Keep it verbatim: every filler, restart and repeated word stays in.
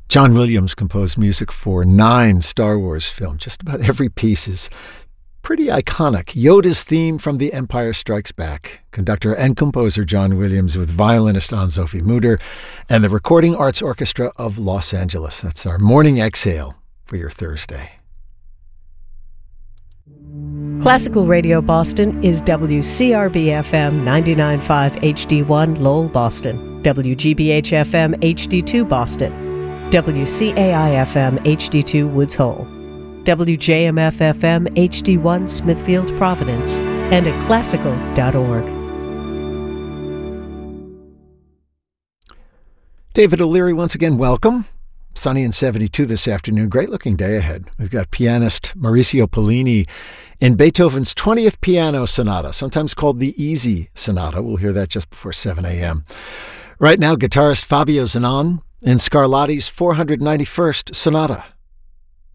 John Williams composed music for nine Star Wars films. Just about every piece is pretty iconic. Yoda's theme from The Empire Strikes Back. Conductor and composer John Williams with violinist Anne-Sophie Mutter and the Recording Arts Orchestra of Los Angeles. That's our morning exhale for your Thursday. Classical Radio Boston is W C R B F M ninety-nine point five H D one Lowell, Boston, W G B H F M H D two Boston, W C A I F M H D two Woods Hole, W J M F F M H D one Smithfield, Providence, and at classical dot org. David O'Leary, once again, welcome. Sunny and seventy-two this afternoon. Great looking day ahead. We've got pianist Maurizio Pollini in Beethoven's twentieth Piano Sonata, sometimes called the Easy Sonata. We'll hear that just before seven a.m. Right now, guitarist Fabio Zanon in Scarlatti's four hundred ninety-first Sonata.